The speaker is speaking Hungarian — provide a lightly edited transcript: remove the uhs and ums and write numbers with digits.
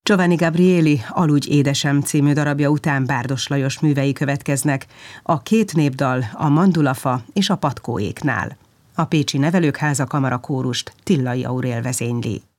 Giovanni Gabrieli Aludj édesem című darabja után Bárdos Lajos művei következnek, a két népdal, a Mandulafa és a Patkóéknál. A Pécsi Nevelők Háza kamarakórust Tillai Aurél vezényli.